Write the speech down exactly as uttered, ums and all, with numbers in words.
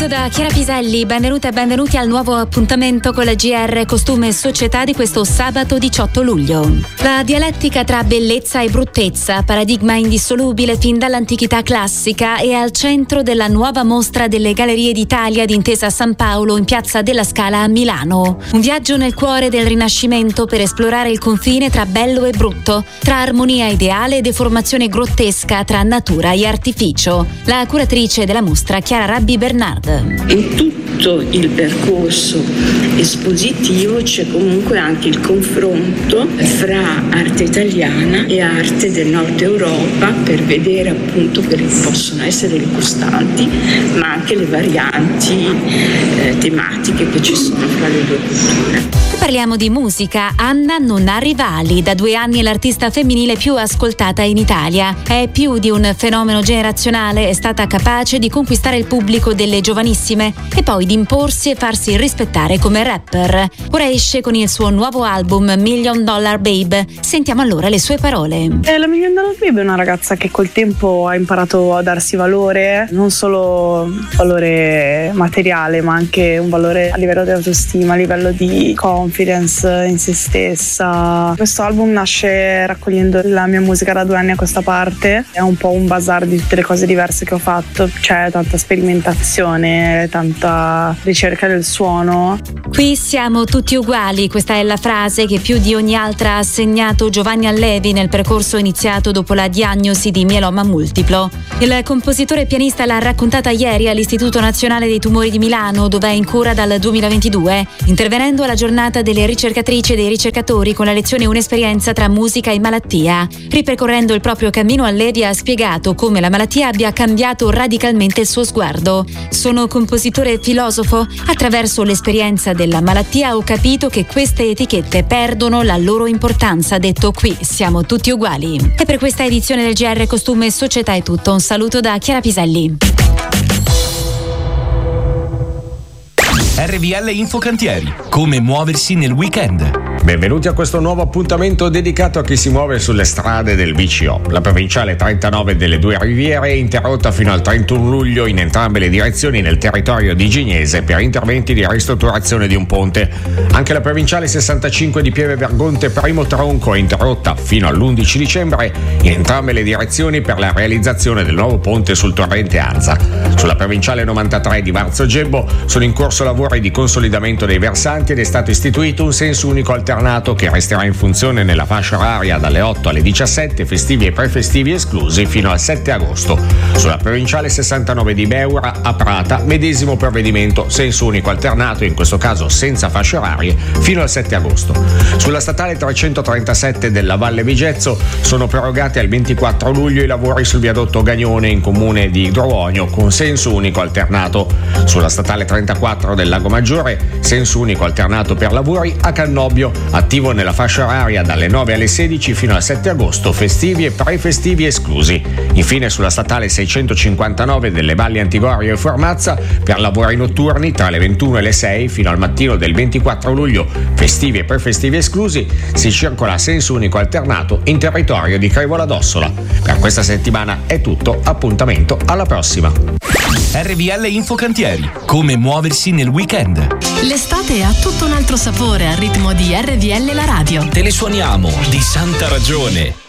saluto da Chiara Piselli, benvenute e benvenuti al nuovo appuntamento con la G R Costume e Società di questo sabato diciotto luglio. La dialettica tra bellezza e bruttezza, paradigma indissolubile fin dall'antichità classica, è al centro della nuova mostra delle Gallerie d'Italia di Intesa San Paolo in Piazza della Scala a Milano. Un viaggio nel cuore del Rinascimento per esplorare il confine tra bello e brutto, tra armonia ideale e deformazione grottesca, tra natura e artificio. La curatrice della mostra, Chiara Rabbi Bernard. In tutto il percorso espositivo c'è comunque anche il confronto fra arte italiana e arte del nord Europa, per vedere appunto che possono essere le costanti ma anche le varianti eh, tematiche che ci sono fra le due culture. Parliamo di musica. Anna non ha rivali. Da due anni è l'artista femminile più ascoltata in Italia. È più di un fenomeno generazionale, è stata capace di conquistare il pubblico delle giovanissime e poi di imporsi e farsi rispettare come rapper. Ora esce con il suo nuovo album Million Dollar Babe. Sentiamo allora le sue parole. Eh, la Million Dollar Babe è una ragazza che col tempo ha imparato a darsi valore, non solo valore materiale ma anche un valore a livello di autostima, a livello di confidence in se stessa. Questo album nasce raccogliendo la mia musica da due anni a questa parte, è un po' un bazar di tutte le cose diverse che ho fatto, c'è tanta sperimentazione, tanta ricerca del suono. Qui siamo tutti uguali, questa è la frase che più di ogni altra ha segnato Giovanni Allevi nel percorso iniziato dopo la diagnosi di mieloma multiplo. Il compositore e pianista l'ha raccontata ieri all'Istituto Nazionale dei Tumori di Milano, dove è in cura dal duemilaventidue, intervenendo alla giornata delle ricercatrici e dei ricercatori con la lezione Un'esperienza tra musica e malattia. Ripercorrendo il proprio cammino, Allevi ha spiegato come la malattia abbia cambiato radicalmente il suo sguardo. Sono compositore e filosofo. Attraverso l'esperienza della malattia ho capito che queste etichette perdono la loro importanza. Detto qui, siamo tutti uguali. E per questa edizione del G R Costume e Società è tutto. Un saluto da Chiara Piselli. R V L Infocantieri. Come muoversi nel weekend. Benvenuti a questo nuovo appuntamento dedicato a chi si muove sulle strade del V C O. La provinciale trentanove delle Due Riviere è interrotta fino al trentuno luglio in entrambe le direzioni nel territorio di Gignese per interventi di ristrutturazione di un ponte. Anche la provinciale sessantacinque di Pieve Vergonte primo tronco è interrotta fino all'undici dicembre in entrambe le direzioni per la realizzazione del nuovo ponte sul torrente Anza. Sulla provinciale novantatré di Varzo Gebbo sono in corso lavori di consolidamento dei versanti ed è stato istituito un senso unico alternato che resterà in funzione nella fascia oraria dalle otto alle diciassette, festivi e prefestivi esclusi, fino al sette agosto. Sulla provinciale sessantanove di Beura a Prata, medesimo provvedimento, senso unico alternato, in questo caso senza fasce orarie, fino al sette agosto. Sulla statale trecentotrentasette della Valle Vigezzo sono prorogati al ventiquattro luglio i lavori sul viadotto Gagnone in comune di Idroonio con senso unico alternato. Sulla statale trentaquattro del Lago Maggiore, senso unico alternato per lavori a Cannobbio, attivo nella fascia oraria dalle nove alle sedici fino al sette agosto, festivi e prefestivi esclusi. Infine sulla statale seicentocinquantanove delle Valli Antigorio e Formazza per lavori notturni tra le ventuno e le sei fino al mattino del ventiquattro luglio, festivi e prefestivi esclusi, si circola a senso unico alternato in territorio di Crevola d'Ossola. Per questa settimana è tutto, appuntamento alla prossima. R V L Infocantieri. Come muoversi nel weekend. L'estate ha tutto un altro sapore al ritmo di R V L la radio. Te le suoniamo di santa ragione.